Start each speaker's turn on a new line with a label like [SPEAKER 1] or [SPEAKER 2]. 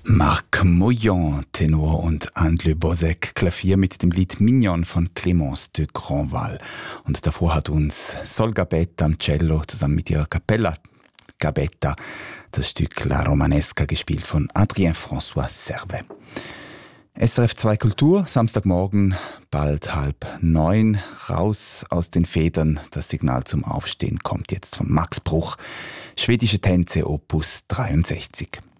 [SPEAKER 1] Marc Moyan, Tenor, und Andle Bozek, Klavier mit dem Lied Mignon von Clémence de Grandval. Und davor hat uns Sol Gabetta am Cello zusammen mit ihrer Capella Gabetta das Stück La Romanesca gespielt von Adrien-François Servet. SRF 2 Kultur, Samstagmorgen, bald 8:30, raus aus den Federn. Das Signal zum Aufstehen kommt jetzt von Max Bruch, Schwedische Tänze Opus 63.